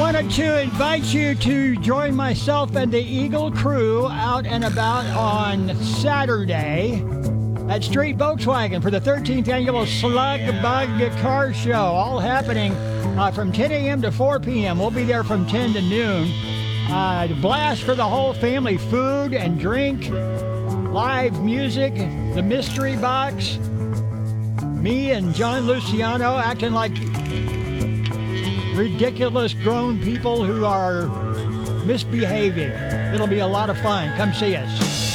Wanted to invite you to join myself and the Eagle crew out and about on Saturday at Street Volkswagen for the 13th annual Slug Bug Car Show. All happening from 10 a.m. to 4 p.m. We'll be there from 10 to noon. Blast for the whole family, food and drink, live music, the mystery box, me and John Luciano acting like ridiculous grown people who are misbehaving. It'll be a lot of fun. Come see us.